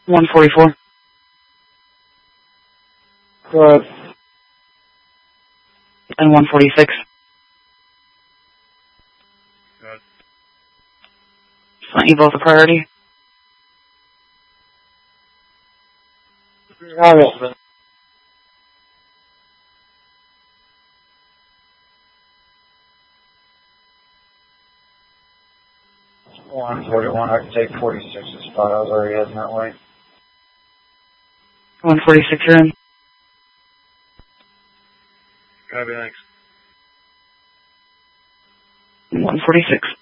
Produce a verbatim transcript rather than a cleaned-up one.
one forty-four. Good. And one forty-six. Good. Sent you both a priority. Got it. one forty-one, I can take forty-six's spot. I was already heading that way. one forty-six, you're in. Copy, thanks. one forty-six.